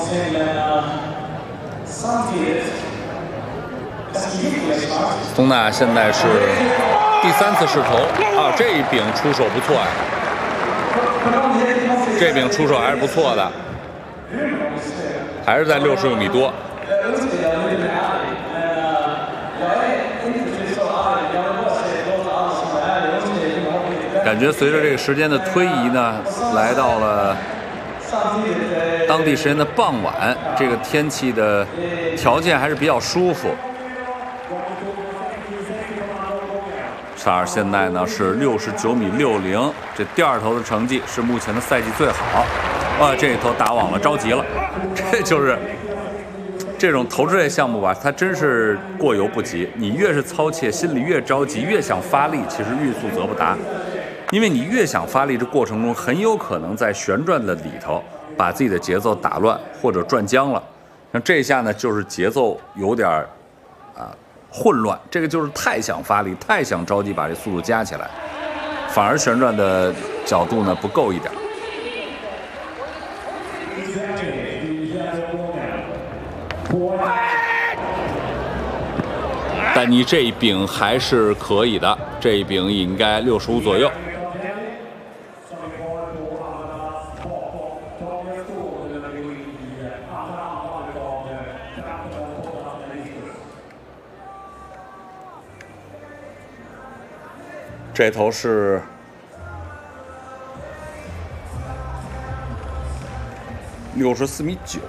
宗纳现在是第3次试投啊，这一柄出手不错呀，这柄出手还是不错的，还是在66米多。感觉随着这个时间的推移呢，来到了当地时间的傍晚，这个天气的条件还是比较舒服。查尔现在呢是69米60，这第2投的成绩是目前的赛季最好。这一投打网了，着急了。这就是这种投掷类项目吧，它真是过犹不及。你越是操切，心里越着急，越想发力，其实欲速则不达。因为你越想发力，这过程中很有可能在旋转的里头把自己的节奏打乱或者转僵了。像这一下呢，就是节奏有点混乱，这个就是太想发力，太想着急把这速度加起来，反而旋转的角度呢不够一点。但你这一柄还是可以的，这一柄应该65左右。这头是64米9。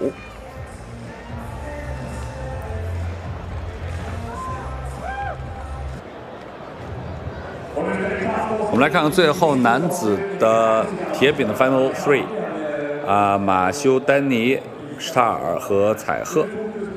我们来看看最后男子的铁饼的 Final 3，马修、丹尼、施塔尔和采赫。